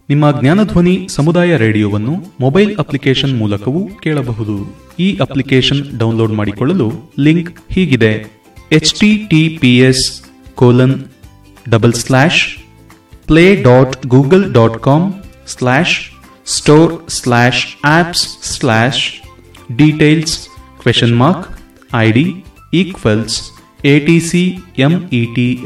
ನಿಮ್ಮ ಜ್ಞಾನಧ್ವನಿ ಸಮುದಾಯ ರೇಡಿಯೋವನ್ನು mobile application ಮೂಲಕವೂ ಕೇಳಬಹುದು. ಈ ಅಪ್ಲಿಕೇಶನ್ ಡೌನ್ಲೋಡ್ ಮಾಡಿಕೊಳ್ಳಲು ಲಿಂಕ್ ಹೀಗಿದೆ: https://play.google.com/store/apps/details ?id = ATCMET